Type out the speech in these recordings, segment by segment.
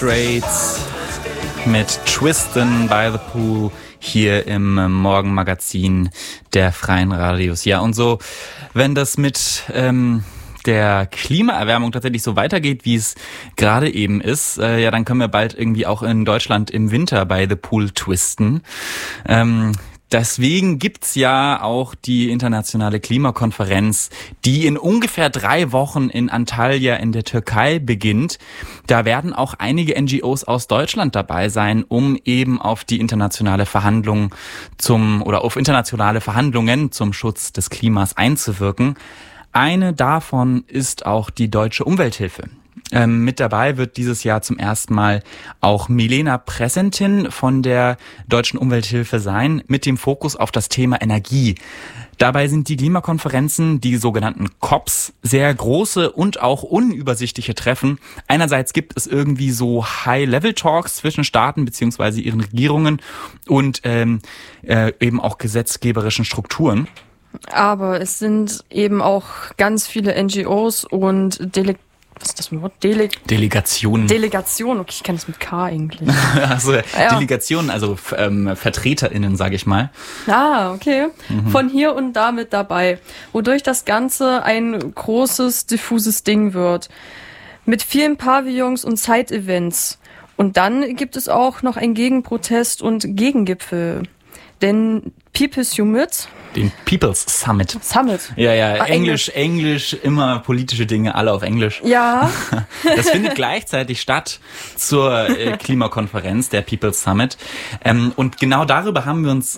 Straits mit Twistin' by the Pool hier im Morgenmagazin der Freien Radios. Ja, und so, wenn das mit der Klimaerwärmung tatsächlich so weitergeht, wie es gerade eben ist, ja, dann können wir bald irgendwie auch in Deutschland im Winter by the Pool twisten. Deswegen gibt's ja auch die internationale Klimakonferenz, die in ungefähr 3 Wochen in Antalya in der Türkei beginnt. Da werden auch einige NGOs aus Deutschland dabei sein, um eben auf die internationale Verhandlung auf internationale Verhandlungen zum Schutz des Klimas einzuwirken. Eine davon ist auch die Deutsche Umwelthilfe. Mit dabei wird dieses Jahr zum ersten Mal auch Milena Presentin von der Deutschen Umwelthilfe sein, mit dem Fokus auf das Thema Energie. Dabei sind die Klimakonferenzen, die sogenannten COPs, sehr große und auch unübersichtliche Treffen. Einerseits gibt es irgendwie so High-Level-Talks zwischen Staaten bzw. ihren Regierungen und eben auch gesetzgeberischen Strukturen. Aber es sind eben auch ganz viele NGOs und was ist das für ein Wort? Delegationen. Delegation, okay, ich kenne das mit K eigentlich. Also Delegationen, also VertreterInnen, sage ich mal. Ah, okay. Von hier und da mit dabei. Wodurch das Ganze ein großes, diffuses Ding wird. Mit vielen Pavillons und Side-Events. Und dann gibt es auch noch einen Gegenprotest und Gegengipfel. Denn People's Summit. Den People's Summit. Ja, Englisch, immer politische Dinge, alle auf Englisch. Ja. Das findet gleichzeitig statt zur Klimakonferenz, der People's Summit. Und genau darüber haben wir uns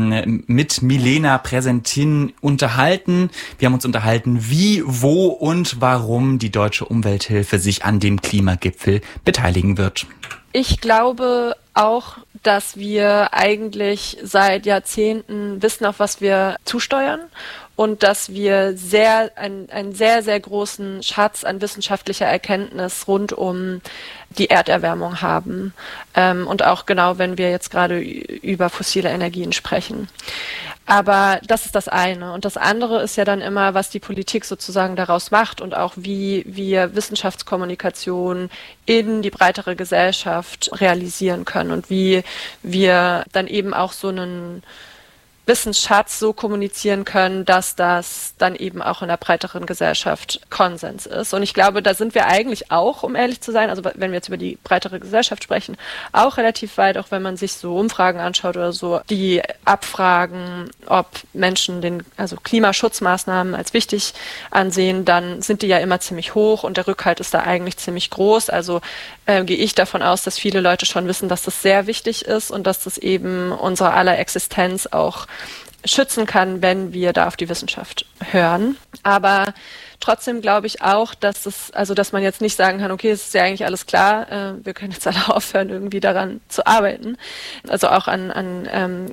mit Milena Presentin unterhalten. Wir haben uns unterhalten, wie, wo und warum die Deutsche Umwelthilfe sich an dem Klimagipfel beteiligen wird. Ich glaube auch, dass wir eigentlich seit Jahrzehnten wissen, auf was wir zusteuern und dass wir einen sehr, sehr großen Schatz an wissenschaftlicher Erkenntnis rund um die Erderwärmung haben. Und auch genau, wenn wir jetzt gerade über fossile Energien sprechen. Aber das ist das eine. Und das andere ist ja dann immer, was die Politik sozusagen daraus macht und auch wie wir Wissenschaftskommunikation in die breitere Gesellschaft realisieren können und wie wir dann eben auch so einen Wissensschatz so kommunizieren können, dass das dann eben auch in der breiteren Gesellschaft Konsens ist. Und ich glaube, da sind wir eigentlich auch, um ehrlich zu sein, also wenn wir jetzt über die breitere Gesellschaft sprechen, auch relativ weit, auch wenn man sich so Umfragen anschaut oder so, die abfragen, ob Menschen Klimaschutzmaßnahmen als wichtig ansehen, dann sind die ja immer ziemlich hoch und der Rückhalt ist da eigentlich ziemlich groß. Also gehe ich davon aus, dass viele Leute schon wissen, dass das sehr wichtig ist und dass das eben unsere aller Existenz auch schützen kann, wenn wir da auf die Wissenschaft hören. Aber trotzdem glaube ich auch, dass man jetzt nicht sagen kann, okay, es ist ja eigentlich alles klar, wir können jetzt alle aufhören, irgendwie daran zu arbeiten. Also auch an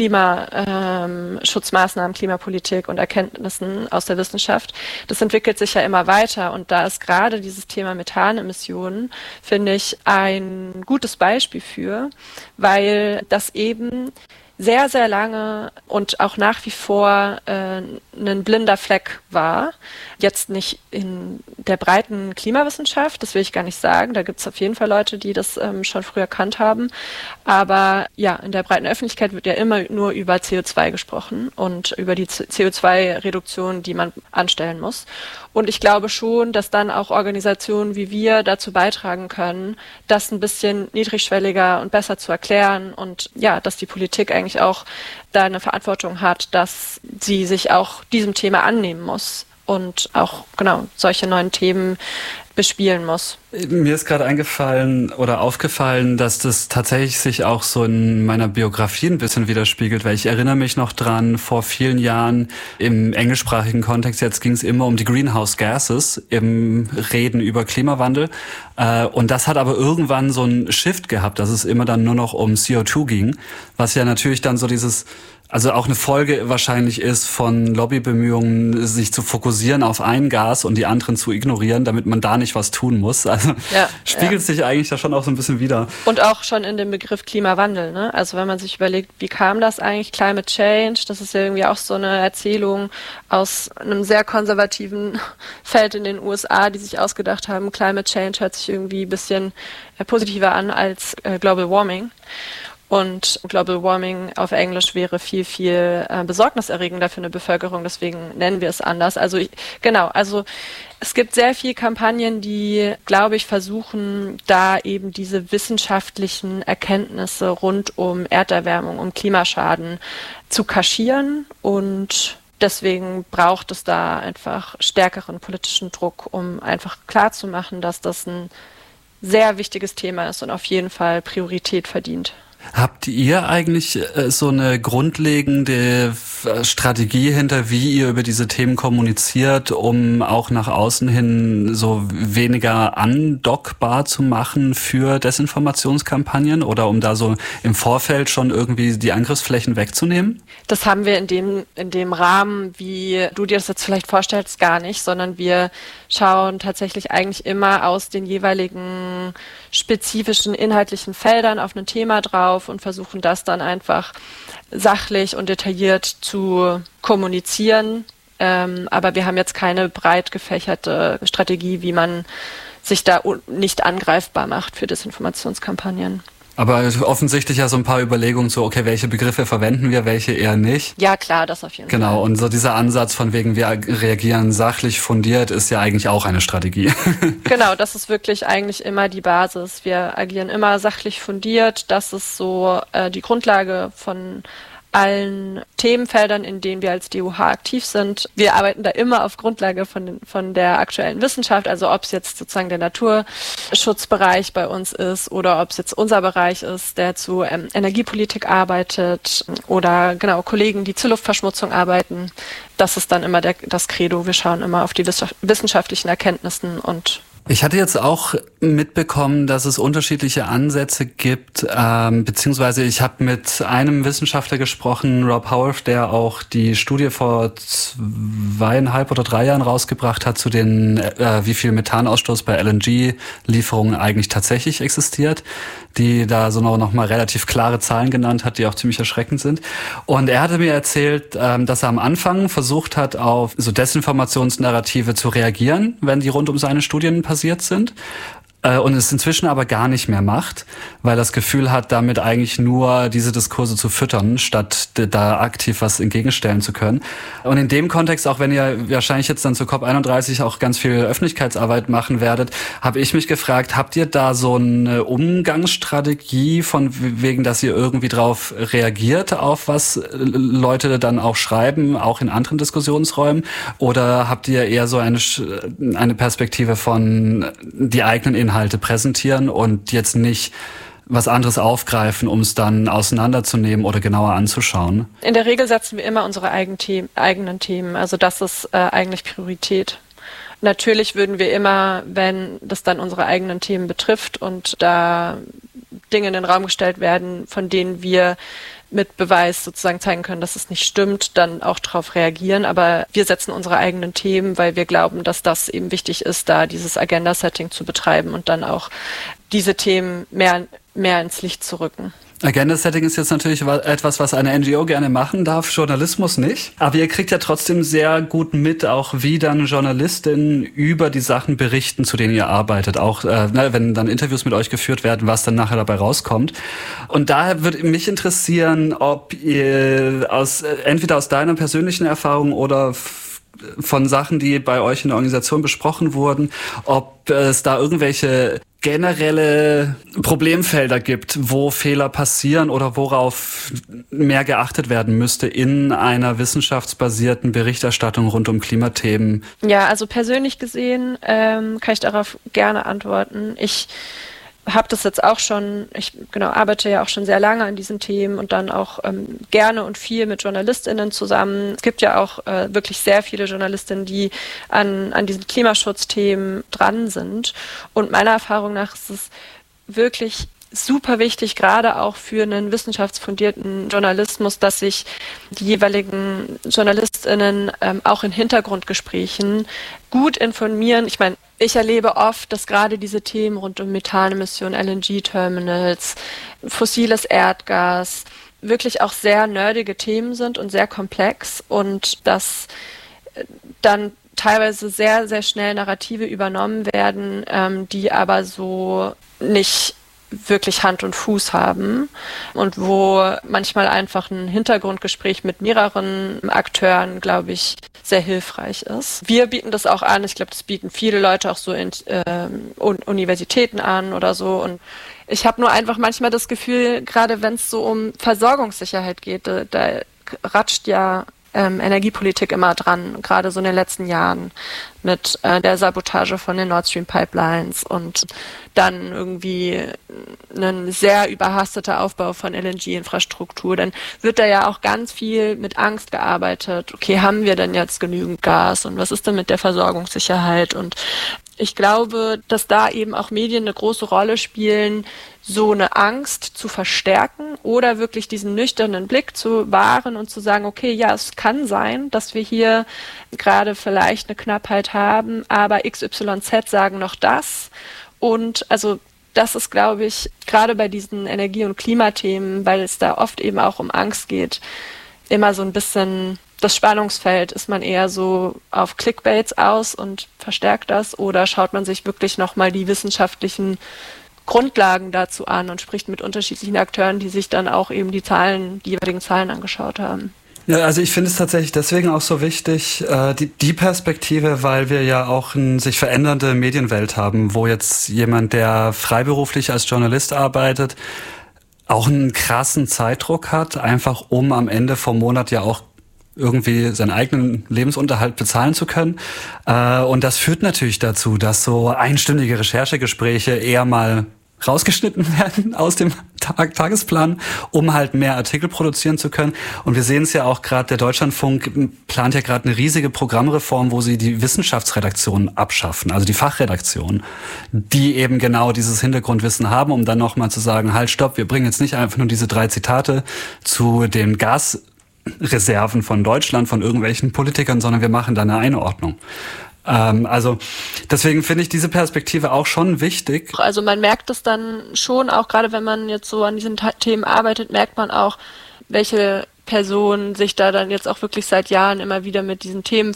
Klimaschutzmaßnahmen, Klimapolitik und Erkenntnissen aus der Wissenschaft. Das entwickelt sich ja immer weiter und da ist gerade dieses Thema Methanemissionen, finde ich, ein gutes Beispiel für, weil das eben sehr, sehr lange und auch nach wie vor ein blinder Fleck war. Jetzt nicht in der breiten Klimawissenschaft, das will ich gar nicht sagen. Da gibt es auf jeden Fall Leute, die das schon früh erkannt haben. Aber ja, in der breiten Öffentlichkeit wird ja immer nur über CO2 gesprochen und über die CO2-Reduktion, die man anstellen muss. Und ich glaube schon, dass dann auch Organisationen wie wir dazu beitragen können, das ein bisschen niedrigschwelliger und besser zu erklären und ja, dass die Politik eigentlich auch da eine Verantwortung hat, dass sie sich auch diesem Thema annehmen muss und auch genau solche neuen Themen bespielen muss. Mir ist gerade aufgefallen, dass das tatsächlich sich auch so in meiner Biografie ein bisschen widerspiegelt, weil ich erinnere mich noch dran, vor vielen Jahren im englischsprachigen Kontext, jetzt ging es immer um die Greenhouse Gases im Reden über Klimawandel und das hat aber irgendwann so einen Shift gehabt, dass es immer dann nur noch um CO2 ging, was ja natürlich dann so dieses also auch eine Folge wahrscheinlich ist von Lobbybemühungen, sich zu fokussieren auf ein Gas und die anderen zu ignorieren, damit man da nicht was tun muss. Also spiegelt sich eigentlich da schon auch so ein bisschen wider. Und auch schon in dem Begriff Klimawandel, ne? Also wenn man sich überlegt, wie kam das eigentlich, Climate Change, das ist ja irgendwie auch so eine Erzählung aus einem sehr konservativen Feld in den USA, die sich ausgedacht haben, Climate Change hört sich irgendwie ein bisschen positiver an als Global Warming. Und Global Warming auf Englisch wäre viel, viel besorgniserregender für eine Bevölkerung, deswegen nennen wir es anders. Also es gibt sehr viele Kampagnen, die, glaube ich, versuchen, da eben diese wissenschaftlichen Erkenntnisse rund um Erderwärmung, um Klimaschaden zu kaschieren, und deswegen braucht es da einfach stärkeren politischen Druck, um einfach klarzumachen, dass das ein sehr wichtiges Thema ist und auf jeden Fall Priorität verdient. Habt ihr eigentlich so eine grundlegende Strategie hinter, wie ihr über diese Themen kommuniziert, um auch nach außen hin so weniger andockbar zu machen für Desinformationskampagnen oder um da so im Vorfeld schon irgendwie die Angriffsflächen wegzunehmen? Das haben wir in dem Rahmen, wie du dir das jetzt vielleicht vorstellst, gar nicht, sondern wir schauen tatsächlich eigentlich immer aus den jeweiligen spezifischen inhaltlichen Feldern auf ein Thema drauf und versuchen das dann einfach sachlich und detailliert zu kommunizieren. Aber wir haben jetzt keine breit gefächerte Strategie, wie man sich da nicht angreifbar macht für Desinformationskampagnen. Aber offensichtlich ja so ein paar Überlegungen so, okay, welche Begriffe verwenden wir, welche eher nicht? Ja, klar, das auf jeden Fall. Genau, und so dieser Ansatz von wegen, wir reagieren sachlich fundiert, ist ja eigentlich auch eine Strategie. Genau, das ist wirklich eigentlich immer die Basis. Wir agieren immer sachlich fundiert. Das ist so die Grundlage von allen Themenfeldern, in denen wir als DOH aktiv sind. Wir arbeiten da immer auf Grundlage von der aktuellen Wissenschaft, also ob es jetzt sozusagen der Naturschutzbereich bei uns ist oder ob es jetzt unser Bereich ist, der zu Energiepolitik arbeitet, oder genau Kollegen, die zur Luftverschmutzung arbeiten. Das ist dann immer das Credo. Wir schauen immer auf die wissenschaftlichen Erkenntnissen. Und ich hatte jetzt auch mitbekommen, dass es unterschiedliche Ansätze gibt, beziehungsweise ich habe mit einem Wissenschaftler gesprochen, Rob Howarth, der auch die Studie vor 2,5 oder 3 Jahren rausgebracht hat zu den, wie viel Methanausstoß bei LNG-Lieferungen eigentlich tatsächlich existiert, die da so noch mal relativ klare Zahlen genannt hat, die auch ziemlich erschreckend sind. Und er hatte mir erzählt, dass er am Anfang versucht hat, auf so Desinformationsnarrative zu reagieren, wenn die rund um seine Studien passiert sind. Und es inzwischen aber gar nicht mehr macht, weil er das Gefühl hat, damit eigentlich nur diese Diskurse zu füttern, statt da aktiv was entgegenstellen zu können. Und in dem Kontext, auch wenn ihr wahrscheinlich jetzt dann zur COP31 auch ganz viel Öffentlichkeitsarbeit machen werdet, habe ich mich gefragt, habt ihr da so eine Umgangsstrategie von wegen, dass ihr irgendwie drauf reagiert, auf was Leute dann auch schreiben, auch in anderen Diskussionsräumen? Oder habt ihr eher so eine Perspektive von die eigenen Inhalte präsentieren und jetzt nicht was anderes aufgreifen, um es dann auseinanderzunehmen oder genauer anzuschauen? In der Regel setzen wir immer unsere eigenen Themen. Also das ist eigentlich Priorität. Natürlich würden wir immer, wenn das dann unsere eigenen Themen betrifft und da Dinge in den Raum gestellt werden, von denen wir mit Beweis sozusagen zeigen können, dass es nicht stimmt, dann auch darauf reagieren. Aber wir setzen unsere eigenen Themen, weil wir glauben, dass das eben wichtig ist, da dieses Agenda-Setting zu betreiben und dann auch diese Themen mehr ins Licht zu rücken. Agenda-Setting ist jetzt natürlich etwas, was eine NGO gerne machen darf, Journalismus nicht. Aber ihr kriegt ja trotzdem sehr gut mit, auch wie dann Journalistinnen über die Sachen berichten, zu denen ihr arbeitet. Auch wenn dann Interviews mit euch geführt werden, was dann nachher dabei rauskommt. Und daher würde mich interessieren, ob ihr entweder aus deiner persönlichen Erfahrung oder von Sachen, die bei euch in der Organisation besprochen wurden, ob es da irgendwelche generelle Problemfelder gibt, wo Fehler passieren oder worauf mehr geachtet werden müsste in einer wissenschaftsbasierten Berichterstattung rund um Klimathemen? Ja, also persönlich gesehen kann ich darauf gerne antworten. Ich habe das jetzt auch schon, arbeite ja auch schon sehr lange an diesen Themen und dann auch gerne und viel mit JournalistInnen zusammen. Es gibt ja auch wirklich sehr viele JournalistInnen, die an diesen Klimaschutzthemen dran sind. Und meiner Erfahrung nach ist es wirklich super wichtig, gerade auch für einen wissenschaftsfundierten Journalismus, dass sich die jeweiligen JournalistInnen auch in Hintergrundgesprächen gut informieren. Ich meine, ich erlebe oft, dass gerade diese Themen rund um Methanemissionen, LNG-Terminals, fossiles Erdgas wirklich auch sehr nerdige Themen sind und sehr komplex und dass dann teilweise sehr, sehr schnell Narrative übernommen werden, die aber so nicht wirklich Hand und Fuß haben und wo manchmal einfach ein Hintergrundgespräch mit mehreren Akteuren, glaube ich, sehr hilfreich ist. Wir bieten das auch an. Ich glaube, das bieten viele Leute auch so in Universitäten an oder so. Und ich habe nur einfach manchmal das Gefühl, gerade wenn es so um Versorgungssicherheit geht, da ratscht ja Energiepolitik immer dran, gerade so in den letzten Jahren mit der Sabotage von den Nord Stream Pipelines und dann irgendwie ein sehr überhasteter Aufbau von LNG-Infrastruktur. Dann wird da ja auch ganz viel mit Angst gearbeitet. Okay, haben wir denn jetzt genügend Gas und was ist denn mit der Versorgungssicherheit? Und ich glaube, dass da eben auch Medien eine große Rolle spielen, so eine Angst zu verstärken oder wirklich diesen nüchternen Blick zu wahren und zu sagen, okay, ja, es kann sein, dass wir hier gerade vielleicht eine Knappheit haben, aber XYZ sagen noch das. Und also das ist, glaube ich, gerade bei diesen Energie- und Klimathemen, weil es da oft eben auch um Angst geht, immer so ein bisschen das Spannungsfeld. Ist man eher so auf Clickbaits aus und verstärkt das oder schaut man sich wirklich nochmal die wissenschaftlichen Grundlagen dazu an und spricht mit unterschiedlichen Akteuren, die sich dann auch eben die jeweiligen Zahlen angeschaut haben? Ja, also ich finde es tatsächlich deswegen auch so wichtig, die Perspektive, weil wir ja auch eine sich verändernde Medienwelt haben, wo jetzt jemand, der freiberuflich als Journalist arbeitet, auch einen krassen Zeitdruck hat, einfach um am Ende vom Monat ja auch irgendwie seinen eigenen Lebensunterhalt bezahlen zu können. Und das führt natürlich dazu, dass so einstündige Recherchegespräche eher mal rausgeschnitten werden aus dem Tagesplan, um halt mehr Artikel produzieren zu können. Und wir sehen es ja auch gerade, der Deutschlandfunk plant ja gerade eine riesige Programmreform, wo sie die Wissenschaftsredaktion abschaffen, also die Fachredaktion, die eben genau dieses Hintergrundwissen haben, um dann nochmal zu sagen, halt, stopp, wir bringen jetzt nicht einfach nur diese 3 Zitate zu den Gasreserven von Deutschland, von irgendwelchen Politikern, sondern wir machen da eine Einordnung. Also deswegen finde ich diese Perspektive auch schon wichtig. Also man merkt es dann schon, auch gerade wenn man jetzt so an diesen Themen arbeitet, merkt man auch, welche Personen sich da dann jetzt auch wirklich seit Jahren immer wieder mit diesen Themen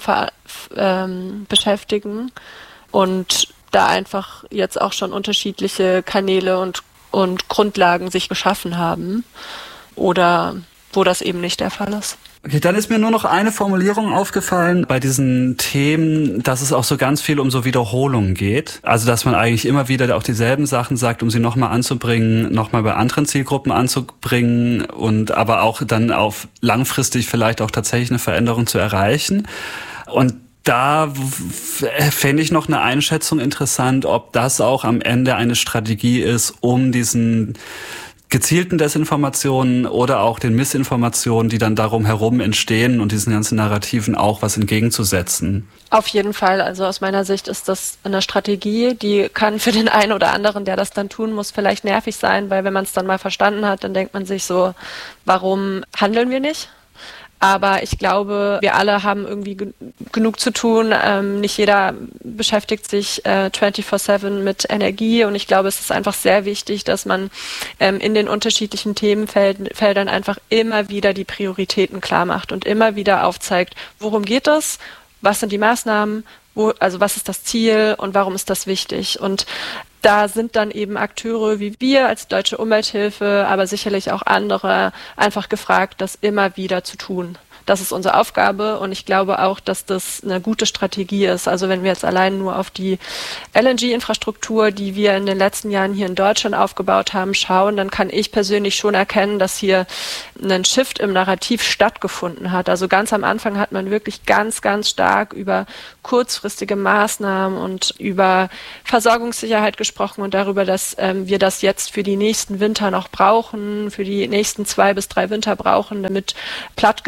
beschäftigen und da einfach jetzt auch schon unterschiedliche Kanäle und Grundlagen sich geschaffen haben oder wo das eben nicht der Fall ist. Okay, dann ist mir nur noch eine Formulierung aufgefallen bei diesen Themen, dass es auch so ganz viel um so Wiederholungen geht. Also, dass man eigentlich immer wieder auch dieselben Sachen sagt, um sie nochmal anzubringen, nochmal bei anderen Zielgruppen anzubringen und aber auch dann auf langfristig vielleicht auch tatsächlich eine Veränderung zu erreichen. Und da fände ich noch eine Einschätzung interessant, ob das auch am Ende eine Strategie ist, um diesen gezielten Desinformationen oder auch den Missinformationen, die dann darum herum entstehen und diesen ganzen Narrativen auch was entgegenzusetzen. Auf jeden Fall. Also aus meiner Sicht ist das eine Strategie, die kann für den einen oder anderen, der das dann tun muss, vielleicht nervig sein, weil wenn man es dann mal verstanden hat, dann denkt man sich so, warum handeln wir nicht? Aber ich glaube, wir alle haben irgendwie genug zu tun. Nicht jeder beschäftigt sich 24/7 mit Energie. Und ich glaube, es ist einfach sehr wichtig, dass man in den unterschiedlichen Themenfeldern einfach immer wieder die Prioritäten klar macht und immer wieder aufzeigt, worum geht es, was sind die Maßnahmen, also was ist das Ziel und warum ist das wichtig. Und da sind dann eben Akteure wie wir als Deutsche Umwelthilfe, aber sicherlich auch andere einfach gefragt, das immer wieder zu tun. Das ist unsere Aufgabe und ich glaube auch, dass das eine gute Strategie ist. Also wenn wir jetzt allein nur auf die LNG-Infrastruktur, die wir in den letzten Jahren hier in Deutschland aufgebaut haben, schauen, dann kann ich persönlich schon erkennen, dass hier ein Shift im Narrativ stattgefunden hat. Also ganz am Anfang hat man wirklich ganz, ganz stark über kurzfristige Maßnahmen und über Versorgungssicherheit gesprochen und darüber, dass wir das jetzt für die nächsten Winter noch brauchen, für die nächsten 2 bis 3 Winter brauchen, damit platt gesagt die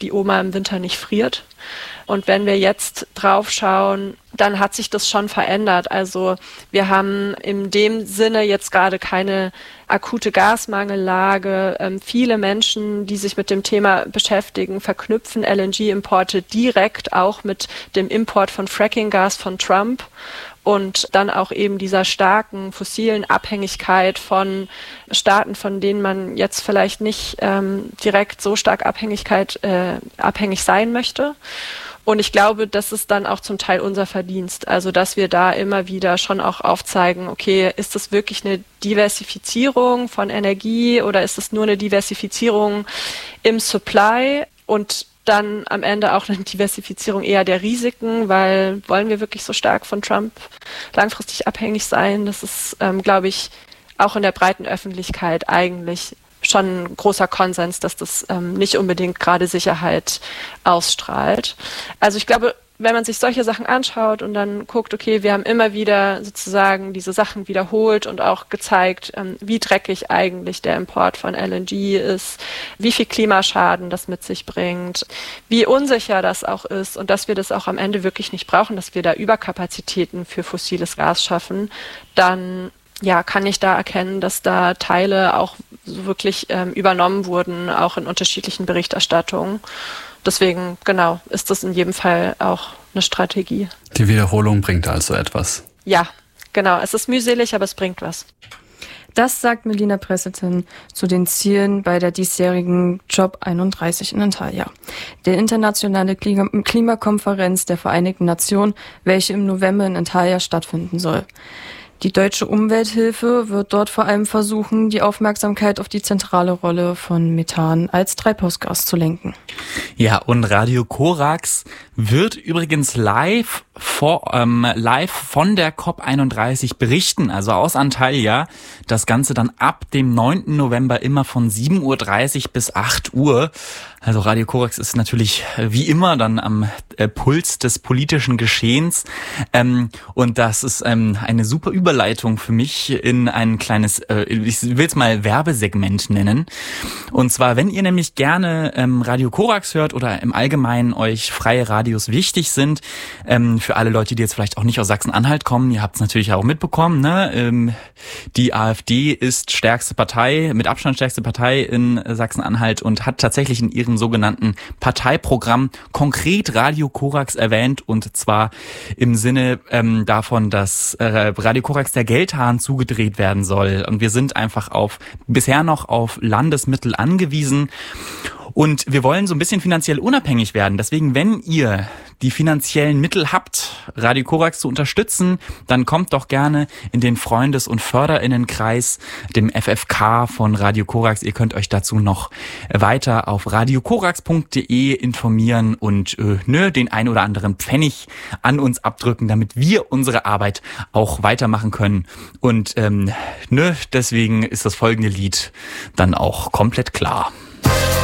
die Oma im Winter nicht friert. Und wenn wir jetzt drauf schauen, dann hat sich das schon verändert. Also wir haben in dem Sinne jetzt gerade keine akute Gasmangellage. Viele Menschen, die sich mit dem Thema beschäftigen, verknüpfen LNG-Importe direkt auch mit dem Import von Fracking-Gas von Trump. Und dann auch eben dieser starken fossilen Abhängigkeit von Staaten, von denen man jetzt vielleicht nicht direkt so stark abhängig sein möchte. Und ich glaube, das ist dann auch zum Teil unser Verdienst. Also, dass wir da immer wieder schon auch aufzeigen, okay, ist das wirklich eine Diversifizierung von Energie oder ist es nur eine Diversifizierung im Supply und dann am Ende auch eine Diversifizierung eher der Risiken, weil wollen wir wirklich so stark von Trump langfristig abhängig sein? Das ist, glaube ich, auch in der breiten Öffentlichkeit eigentlich schon ein großer Konsens, dass das nicht unbedingt gerade Sicherheit ausstrahlt. Also ich glaube, wenn man sich solche Sachen anschaut und dann guckt, okay, wir haben immer wieder sozusagen diese Sachen wiederholt und auch gezeigt, wie dreckig eigentlich der Import von LNG ist, wie viel Klimaschaden das mit sich bringt, wie unsicher das auch ist und dass wir das auch am Ende wirklich nicht brauchen, dass wir da Überkapazitäten für fossiles Gas schaffen, dann kann ich da erkennen, dass da Teile auch so wirklich übernommen wurden, auch in unterschiedlichen Berichterstattungen. Deswegen, genau, ist das in jedem Fall auch eine Strategie. Die Wiederholung bringt also etwas. Ja, genau. Es ist mühselig, aber es bringt was. Das sagt Melina Presselton zu den Zielen bei der diesjährigen COP31 in Antalya, der internationale Klimakonferenz der Vereinten Nationen, welche im November in Antalya stattfinden soll. Die deutsche Umwelthilfe wird dort vor allem versuchen, die Aufmerksamkeit auf die zentrale Rolle von Methan als Treibhausgas zu lenken. Ja, und Radio Korax wird übrigens live von der COP31 berichten, also aus Antalya. Das Ganze dann ab dem 9. November immer von 7.30 Uhr bis 8 Uhr. Also Radio Korax ist natürlich wie immer dann am Puls des politischen Geschehens. Und das ist eine super Überleitung für mich in ein kleines, ich will es mal Werbesegment nennen. Und zwar, wenn ihr nämlich gerne Radio Korax hört oder im Allgemeinen euch freie Radios wichtig sind, für alle Leute, die jetzt vielleicht auch nicht aus Sachsen-Anhalt kommen, ihr habt es natürlich auch mitbekommen, ne? Die AfD ist stärkste Partei, mit Abstand stärkste Partei in Sachsen-Anhalt und hat tatsächlich in ihrem sogenannten Parteiprogramm konkret Radio Korax erwähnt, und zwar im Sinne davon, dass Radio Korax der Geldhahn zugedreht werden soll. Und wir sind einfach bisher noch auf Landesmittel angewiesen. Und wir wollen so ein bisschen finanziell unabhängig werden. Deswegen, wenn ihr die finanziellen Mittel habt, Radio Korax zu unterstützen, dann kommt doch gerne in den Freundes- und Förderinnenkreis, dem FFK von Radio Korax. Ihr könnt euch dazu noch weiter auf radiokorax.de informieren und den ein oder anderen Pfennig an uns abdrücken, damit wir unsere Arbeit auch weitermachen können. Und deswegen ist das folgende Lied dann auch komplett klar.